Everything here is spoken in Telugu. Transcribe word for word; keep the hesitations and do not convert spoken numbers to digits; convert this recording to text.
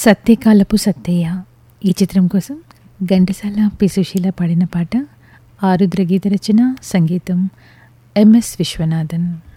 సత్యకాలపు సత్తయ్య ఈ చిత్రం కోసం ఘంటసాల పి సుశీల పాడిన పాట. ఆరుద్ర గీత రచన, సంగీతం ఎంఎస్ విశ్వనాథన్.